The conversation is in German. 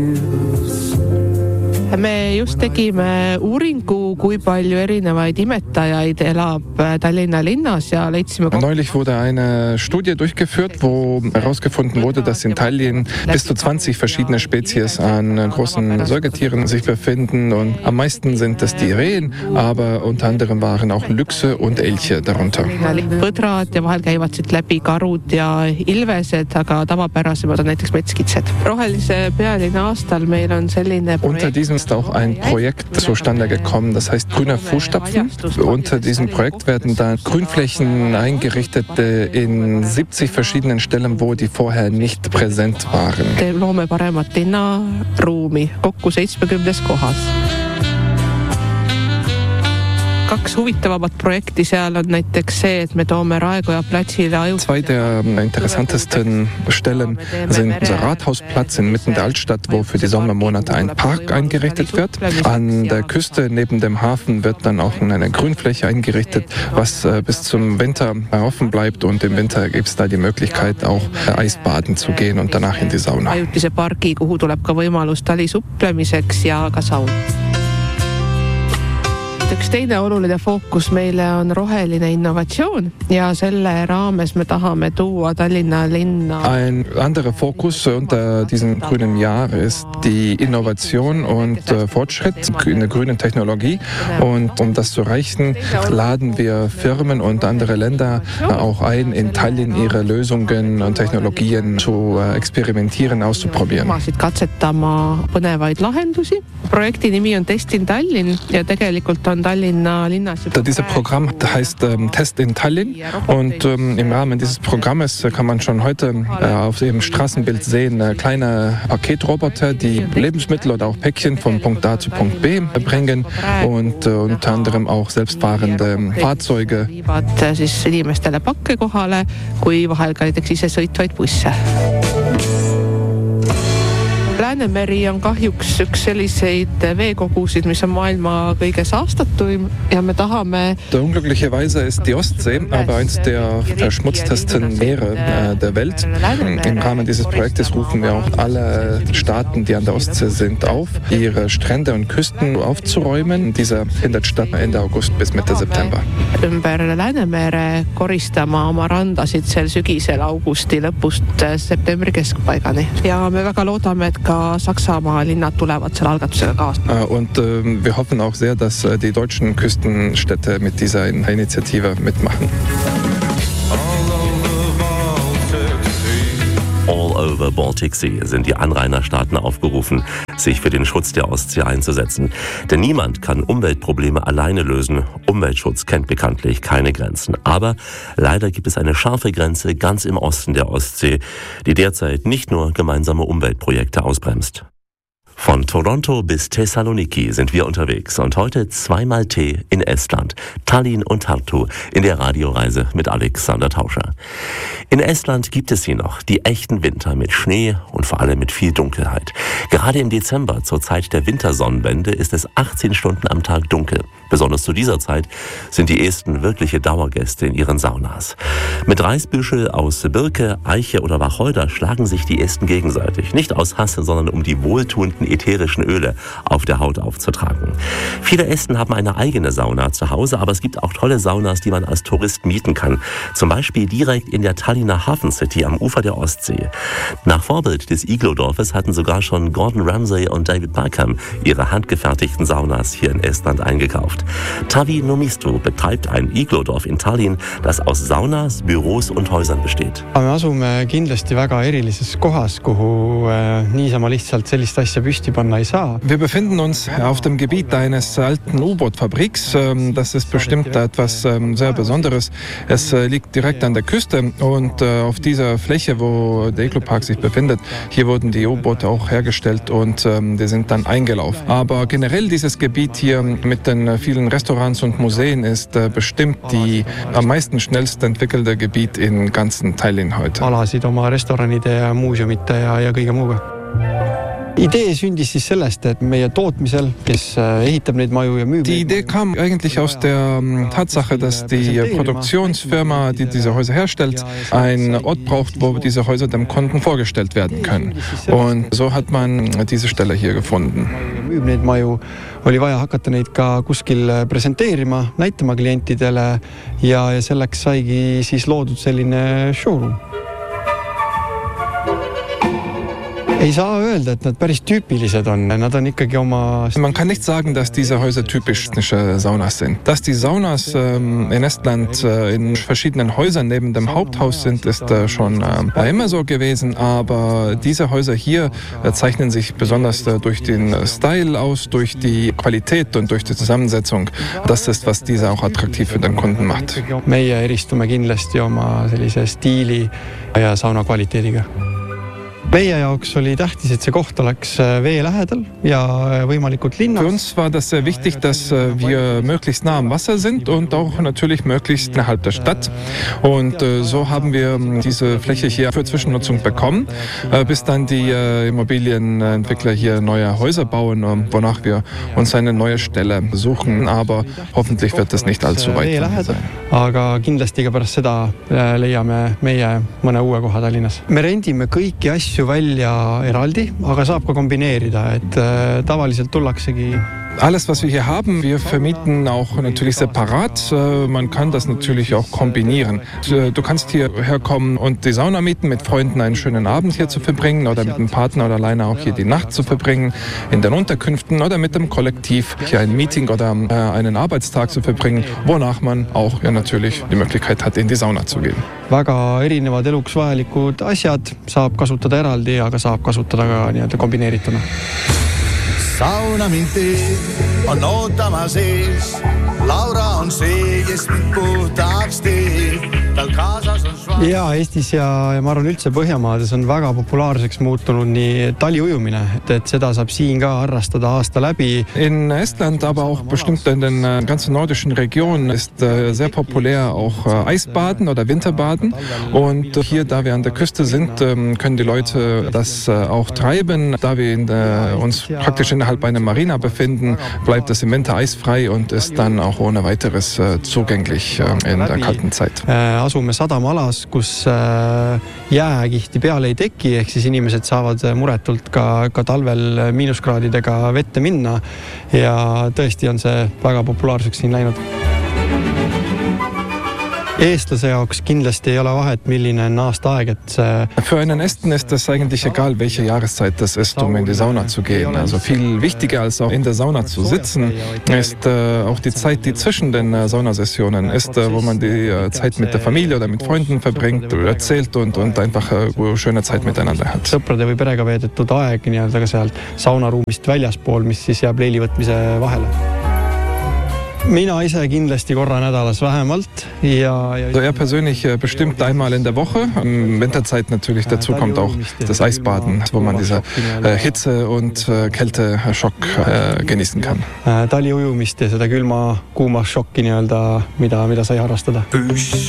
Me just tegime uuringu, kui palju erinevaid imetajaid elab Tallinna linnas ja leidsime... Neulich wurde eine Studie durchgeführt, wo herausgefunden wurde, dass in Tallinn bis zu 20 verschiedene Spezies an großen Säugetieren sich befinden. Und am meisten sind es die Rehen, aber unter anderem waren auch Lüchse und Elche darunter. Põdrad ja vahel käivad siit läbi karud ja ilvesed, aga tavapärasemad on näiteks metskitsed. Rohelise pealinna aastal meil on selline Unter diesem ist auch ein Projekt zustande gekommen, das heißt Grüne Fußstapfen. Unter diesem Projekt werden dann Grünflächen eingerichtet in 70 verschiedenen Stellen, wo die vorher nicht präsent waren. Loome paremat linnaruumi kokku 70 kohas. Kaks huvitavamat Projekti seal on näiteks see, et me toome Raekoja platsile ajutise... Zwei der interessantesten Stellen sind unser Rathausplatz inmitten der Altstadt, wo für die Sommermonate ein Park eingerichtet wird. An der Küste neben dem Hafen wird dann auch eine Grünfläche eingerichtet, was bis zum Winter offen bleibt, und im Winter gibt es da die Möglichkeit auch Eisbaden zu gehen und danach in die Sauna. Ajutise pargi, kuhu tuleb ka võimalus talisupplemiseks ja ka saun. Üks teine oluline fookus meile on roheline innovatsioon ja selle raames me tahame tuua Tallinna linna. Ein anderer Fokus unter diesem grünen Jahr ist die Innovation und Fortschritt in der grünen Technologie. Und um das zu erreichen, laden wir Firmen und andere Länder auch ein, in Tallinn ihre Lösungen und Technologien zu experimentieren, auszuprobieren. Katsetama põnevaid lahendusi. Projekti nimi on Test in Tallinn ja tegelikult on Tallinna linnas. Dieses Programm heißt Test in Tallinn, und im Rahmen dieses Programmes kann man schon heute auf dem Straßenbild sehen kleine Paketroboter, die Lebensmittel oder auch Päckchen von Punkt A zu Punkt B bringen, und unter anderem auch selbstfahrende Fahrzeuge. Siis inimestele pakke kohale, kui vahel ka näiteks ise sõitvaid busse. Läänemeri on kahjuks üks selliseid veekogusid, mis on maailma kõige saastatum ja me tahame... Unglücklicherweise ist die Ostsee aber eins der verschmutztesten Meere der Welt. Im Rahmen dieses Projektes rufen wir auch alle Staaten, die an der Ostsee sind, auf, ihre Strände und Küsten aufzuräumen. Dieser findet statt Ende August bis Mitte September. Ümber Läänemere koristama oma randasid sel sügisel augusti lõpust septembri keskpaigani. Ja me väga loodame, et ka Saksamaa linnad tulevad selle algatusega kaasa. Und wir hoffen auch sehr, dass die deutschen Küstenstädte mit dieser Initiative mitmachen. All over Baltic Sea sind die Anrainerstaaten aufgerufen, sich für den Schutz der Ostsee einzusetzen. Denn niemand kann Umweltprobleme alleine lösen. Umweltschutz kennt bekanntlich keine Grenzen. Aber leider gibt es eine scharfe Grenze ganz im Osten der Ostsee, die derzeit nicht nur gemeinsame Umweltprojekte ausbremst. Von Toronto bis Thessaloniki sind wir unterwegs und heute zweimal Tee in Estland, Tallinn und Tartu in der Radioreise mit Alexander Tauscher. In Estland gibt es sie noch, die echten Winter mit Schnee und vor allem mit viel Dunkelheit. Gerade im Dezember, zur Zeit der Wintersonnenwende, ist es 18 Stunden am Tag dunkel. Besonders zu dieser Zeit sind die Esten wirkliche Dauergäste in ihren Saunas. Mit Reisbüschel aus Birke, Eiche oder Wacholder schlagen sich die Esten gegenseitig. Nicht aus Hass, sondern um die wohltuenden ätherischen Öle auf der Haut aufzutragen. Viele Esten haben eine eigene Sauna zu Hause, aber es gibt auch tolle Saunas, die man als Tourist mieten kann. Zum Beispiel direkt in der Tallinner Hafen City am Ufer der Ostsee. Nach Vorbild des Iglodorfes hatten sogar schon Gordon Ramsay und David Beckham ihre handgefertigten Saunas hier in Estland eingekauft. Tavi Nomisto betreibt ein Iglodorf in Tallinn, das aus Saunas, Büros und Häusern besteht. Me asume kindlasti väga erilises kohas, kuhu niisama lihtsalt sellist asja püsti panna ei saa. Wir befinden uns auf dem Gebiet eines alten U-Boot-Fabriks. Das ist bestimmt etwas sehr Besonderes. Es liegt direkt an der Küste, und auf dieser Fläche, wo der Iglopark sich befindet, hier wurden die U-Boote auch hergestellt und die sind dann eingelaufen. Aber generell dieses Gebiet hier mit den vielen Restaurants und Museen ist bestimmt die am meisten schnellst entwickelte Gebiet in ganzen Tallinn heute. Alasid oma restoranide ja muuseumite ja kõige muuga. Idee sündis siis sellest, et meie tootmisel, kes ehitab neid maju ja müüb. Die Idee kam eigentlich aus der Tatsache, dass die Produktionsfirma, die diese Häuser herstellt, einen Ort braucht, wo diese Häuser dem Kunden vorgestellt werden können. Und so hat man diese Stelle hier gefunden. Müüb neid maju, oli vaja hakata neid ka kuskil presenteerima, näitama klientidele ja selleks saigi siis loodud selline showroom. Ei saa öelda, et nad päris tüüpilised on. Nad on ikkagi oma... Man kann nicht sagen, dass diese Häuser typisch Saunas sind. Dass die Saunas in Estland in verschiedenen Häusern neben dem Haupthaus sind, ist schon immer so gewesen. Aber diese Häuser hier zeichnen sich besonders durch den Style aus, durch die Qualität und durch die Zusammensetzung. Das ist, was diese auch attraktiv für den Kunden macht. Meie eristume kindlasti oma sellise stiili ja sauna kvaliteediga. Meie jaoks oli tähtis, et see koht oleks vee lähedal ja võimalikult linnas. Für uns war das sehr wichtig, dass wir möglichst nah am Wasser sind und auch natürlich möglichst innerhalb der Stadt. Und so haben wir diese Fläche hier für Zwischennutzung bekommen, bis dann die Immobilienentwickler hier neue Häuser bauen, wonach wir uns eine neue Stelle suchen. Aber hoffentlich wird das nicht allzu weit sein. Aga kindlasti ka pärast seda leiame meie mõne uue koha Tallinnas. Me rendime kõiki asju välja eraldi, aga saab ka kombineerida, et tavaliselt tullaksegi. Alles, was wir hier haben, wir vermieten auch natürlich separat. Man kann das natürlich auch kombinieren. Du kannst hierher kommen und die Sauna mieten, mit Freunden einen schönen Abend hier zu verbringen oder mit einem Partner oder alleine auch hier die Nacht zu verbringen, in den Unterkünften oder mit dem Kollektiv hier ein Meeting oder einen Arbeitstag zu verbringen, wonach man auch natürlich die Möglichkeit hat, in die Sauna zu gehen. Väga erinevad eluks vajalikud asjad saab kasutada eraldi, aga saab kasutada ka nii-öelda kombineerituna. Sauna mind teeb, on ootama sees. Laura on see, kes mind puhtaks teeb. Tal kaasas on švaab. Ja Eestis ja ma arvan üldse Põhjamaades on väga populaarseks muutunud nii taliujumine, et seda saab siin ka harrastada aasta läbi. In Estland, aber auch bestimmt in den ganzen nordischen Regionen ist sehr populär auch Eisbaden oder Winterbaden. Und hier, da wir an der Küste sind, können die Leute das auch treiben. Da wir uns praktisch innerhalb einer Marina befinden, bleibt es im Winter eisfrei und ist dann auch ohne weiteres zugänglich in der kalten Zeit. Asume sadamaalas, kus jääkihti peale ei teki, ehk siis inimesed saavad muretult ka talvel miinuskraadidega vette minna ja tõesti on see väga populaarseks siin läinud. Eestlase jaoks kindlasti ei ole vahet, milline on aastaaeg, et see... Für einen Esten ist es eigentlich egal, welche Jahreszeit das ist, um in die Sauna zu gehen. Also viel wichtiger als auch in der Sauna zu sitzen, ist auch die Zeit, die zwischen den Saunasessionen ist, wo man die Zeit mit der Familie oder mit Freunden verbringt, erzählt und einfach schöne Zeit miteinander hat. Sõprade või perega veedetud aeg nii-öelda ka sealt saunaruumist väljaspool, mis siis jääb leilivõtmise vahele. Mina ise kindlasti korra nädalas vähemalt. Also er persönlich bestimmt einmal in der Woche. In Winterzeit natürlich dazu kommt auch das Eisbaden, wo man diese Hitze- und Kälteschock genießen kann. Taliujumist ja seda külma-kuuma šokki nii-öelda, mida sai harrastada.